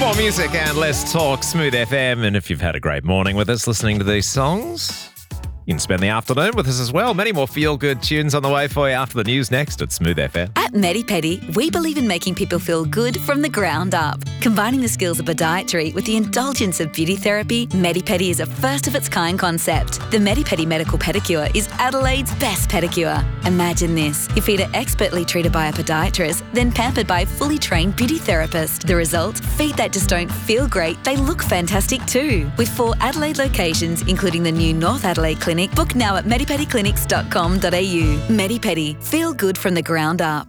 More music and less talk. Smooth FM. And if you've had a great morning with us listening to these songs, you can spend the afternoon with us as well. Many more feel-good tunes on the way for you after the news next at Smooth FM. At Medi-Pedi, we believe in making people feel good from the ground up. Combining the skills of podiatry with the indulgence of beauty therapy, Medi-Pedi is a first-of-its-kind concept. The Medi-Pedi Medical Pedicure is Adelaide's best pedicure. Imagine this. Your feet are expertly treated by a podiatrist, then pampered by a fully trained beauty therapist. The result? Feet that just don't feel great, they look fantastic too. With 4 Adelaide locations, including the new North Adelaide Clinic, book now at medipediclinics.com.au. Medi-Pedi. Feel good from the ground up.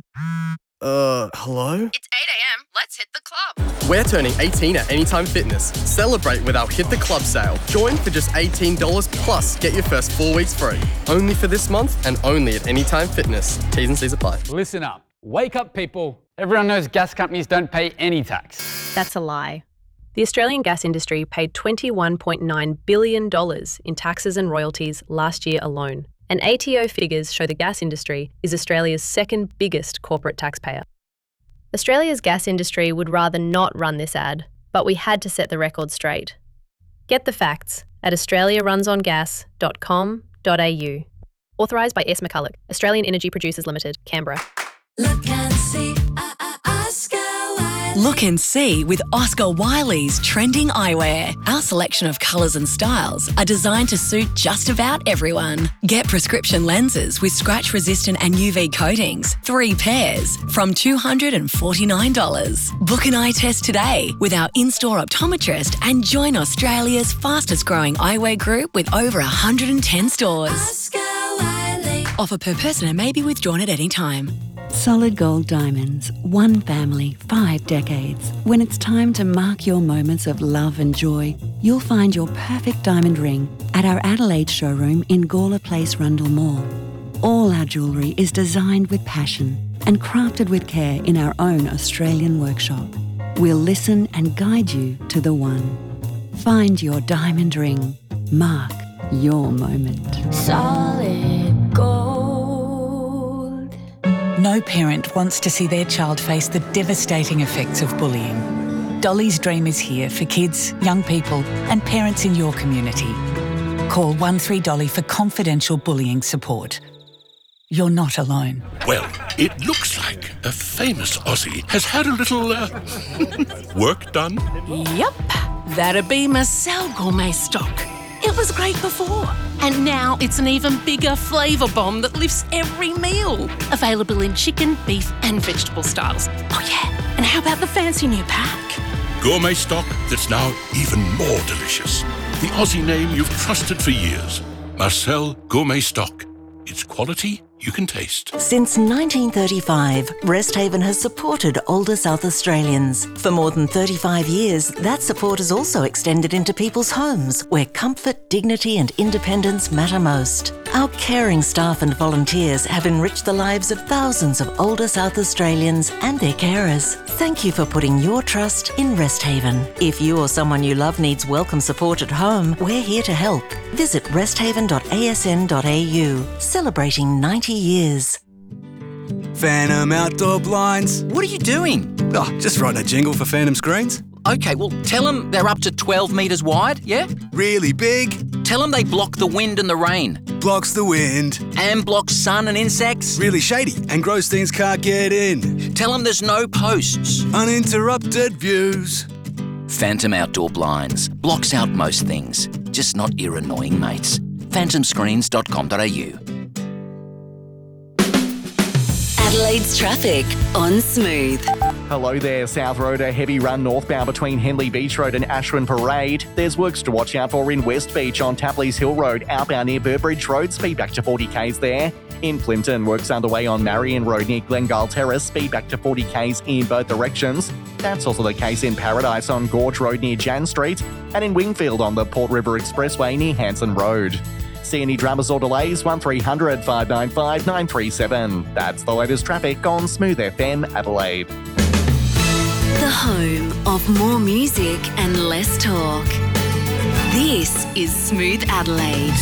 Hello? It's 8 a.m. Let's hit the club. We're turning 18 at Anytime Fitness. Celebrate with our Hit the Club sale. Join for just $18 plus get your first 4 weeks free. Only for this month and only at Anytime Fitness. T's and C's apply. Listen up. Wake up, people. Everyone knows gas companies don't pay any tax. That's a lie. The Australian gas industry paid $21.9 billion in taxes and royalties last year alone. And ATO figures show the gas industry is Australia's second biggest corporate taxpayer. Australia's gas industry would rather not run this ad, but we had to set the record straight. Get the facts at australiarunsongas.com.au. Authorised by S. McCulloch, Australian Energy Producers Limited, Canberra. Look and see, Oscar Wiley. Look and see with Oscar Wiley's trending eyewear. Our selection of colours and styles are designed to suit just about everyone. Get prescription lenses with scratch-resistant and UV coatings, 3 pairs, from $249. Book an eye test today with our in-store optometrist and join Australia's fastest-growing eyewear group with over 110 stores. Oscar Wiley. Offer per person and may be withdrawn at any time. Solid Gold Diamonds, one family, 5 decades. When it's time to mark your moments of love and joy, you'll find your perfect diamond ring at our Adelaide showroom in Gawler Place, Rundle Mall. All our jewellery is designed with passion and crafted with care in our own Australian workshop. We'll listen and guide you to the one. Find your diamond ring. Mark your moment. Solid gold. No parent wants to see their child face the devastating effects of bullying. Dolly's Dream is here for kids, young people and parents in your community. Call 13Dolly for confidential bullying support. You're not alone. Well, it looks like a famous Aussie has had a little work done. Yep, that'd be Marcel Gourmet Stock. It was great before, and now it's an even bigger flavour bomb that lifts every meal. Available in chicken, beef and vegetable styles. Oh yeah, and how about the fancy new pack? Gourmet stock that's now even more delicious. The Aussie name you've trusted for years. Marcel Gourmet Stock. It's quality you can taste. Since 1935, Resthaven has supported older South Australians. For more than 35 years, that support has also extended into people's homes, where comfort, dignity and independence matter most. Our caring staff and volunteers have enriched the lives of thousands of older South Australians and their carers. Thank you for putting your trust in Resthaven. If you or someone you love needs welcome support at home, we're here to help. Visit resthaven.asn.au. Celebrating 90 years. Phantom Outdoor Blinds. What are you doing? Oh, just writing a jingle for Phantom Screens. Okay, well, tell them they're up to 12 metres wide, yeah? Really big. Tell them they block the wind and the rain. Blocks the wind. And blocks sun and insects. Really shady and gross things can't get in. Tell them there's no posts. Uninterrupted views. Phantom Outdoor Blinds. Blocks out most things, just not your annoying mates. phantomscreens.com.au. Adelaide's traffic on Smooth. Hello there, South Road, a heavy run northbound between Henley Beach Road and Ashwin Parade. There's works to watch out for in West Beach on Tapley's Hill Road, outbound near Burbridge Road, speed back to 40k's there. In Plympton, works underway on Marion Road near Glengyle Terrace, speed back to 40k's in both directions. That's also the case in Paradise on Gorge Road near Jan Street, and in Wingfield on the Port River Expressway near Hanson Road. See any dramas or delays? 1300 595 937. That's the latest traffic on Smooth FM Adelaide. The home of more music and less talk. This is Smooth Adelaide.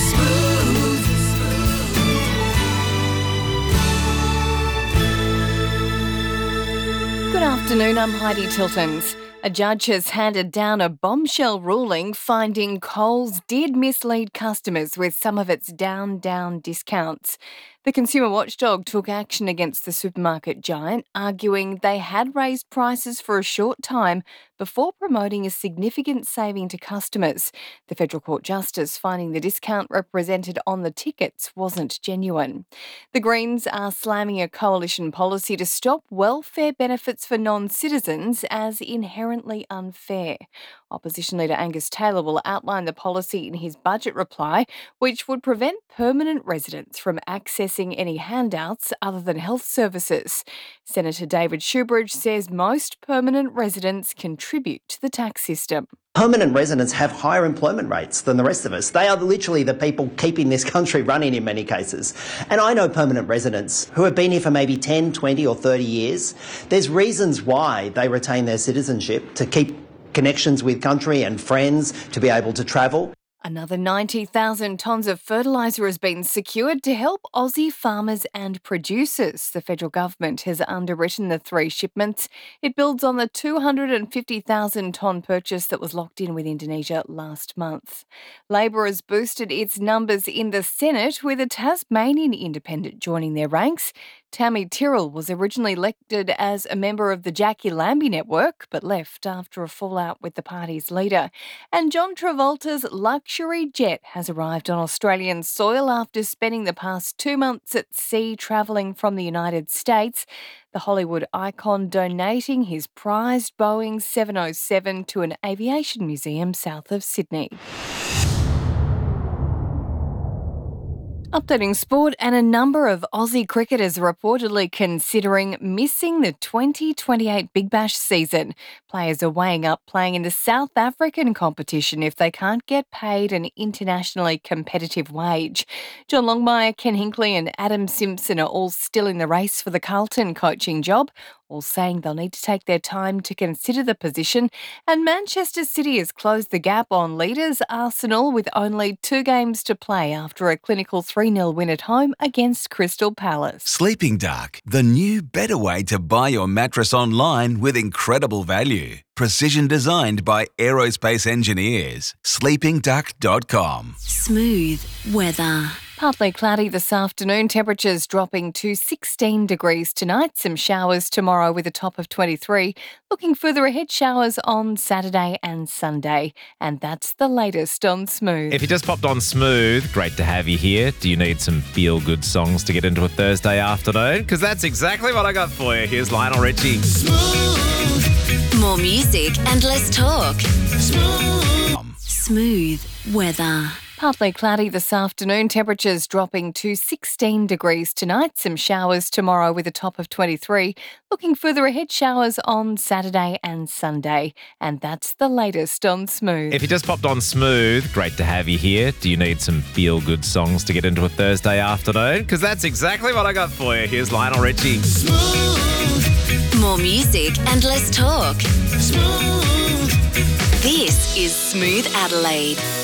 Good afternoon, I'm Heidi Tiltons. A judge has handed down a bombshell ruling finding Coles did mislead customers with some of its down discounts. The consumer watchdog took action against the supermarket giant, arguing they had raised prices for a short time before promoting a significant saving to customers. The Federal Court Justice finding the discount represented on the tickets wasn't genuine. The Greens are slamming a coalition policy to stop welfare benefits for non-citizens as inherently unfair. Opposition leader Angus Taylor will outline the policy in his budget reply, which would prevent permanent residents from accessing any handouts other than health services. Senator David Shoebridge says most permanent residents contribute to the tax system. Permanent residents have higher employment rates than the rest of us. They are literally the people keeping this country running in many cases. And I know permanent residents who have been here for maybe 10, 20 or 30 years. There's reasons why they retain their citizenship, to keep connections with country and friends, to be able to travel. Another 90,000 tonnes of fertiliser has been secured to help Aussie farmers and producers. The federal government has underwritten the 3 shipments. It builds on the 250,000 tonne purchase that was locked in with Indonesia last month. Labor has boosted its numbers in the Senate, with a Tasmanian independent joining their ranks. Tammy Tyrrell was originally elected as a member of the Jackie Lambie network, but left after a fallout with the party's leader. And John Travolta's luxury jet has arrived on Australian soil after spending the past 2 months at sea travelling from the United States. The Hollywood icon donating his prized Boeing 707 to an aviation museum south of Sydney. Updating sport, and a number of Aussie cricketers are reportedly considering missing the 2028 Big Bash season. Players are weighing up playing in the South African competition if they can't get paid an internationally competitive wage. John Longmire, Ken Hinkley and Adam Simpson are all still in the race for the Carlton coaching job, all saying they'll need to take their time to consider the position. And Manchester City has closed the gap on leaders Arsenal with only 2 games to play after a clinical 3-0 win at home against Crystal Palace. Sleeping Dark, the new better way to buy your mattress online with incredible value. Precision designed by aerospace engineers. sleepingduck.com. Smooth weather. Partly cloudy this afternoon, temperatures dropping to 16 degrees tonight. Some showers tomorrow with a top of 23. Looking further ahead, showers on Saturday and Sunday. And that's the latest on Smooth. If you just popped on Smooth, great to have you here. Do you need some feel-good songs to get into a Thursday afternoon? Because that's exactly what I got for you. Here's Lionel Richie. Smooth. More music and less talk. Smooth weather. Partly cloudy this afternoon, temperatures dropping to 16 degrees tonight. Some showers tomorrow with a top of 23. Looking further ahead, showers on Saturday and Sunday. And that's the latest on Smooth. If you just popped on Smooth, great to have you here. Do you need some feel-good songs to get into a Thursday afternoon? Because that's exactly what I got for you. Here's Lionel Richie. Smooth. More music and less talk. Smooth. This is Smooth Adelaide.